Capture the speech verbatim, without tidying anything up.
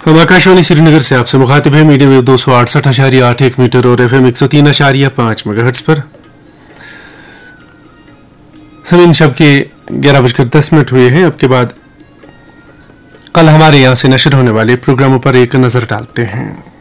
हम आकाशवाणी श्रीनगर से आपसे मुखातिब है मीडियम वेव दो सौ अड़सठ अशारिया आठ एक मीटर और एफ एम एक सौ तीन अशारिया पाँच मेगाहर्ट्ज पर। समीन शब के ग्यारह बजकर दस मिनट हुए हैं। अब के बाद कल हमारे यहाँ से नशर होने वाले प्रोग्रामों पर एक नजर डालते हैं।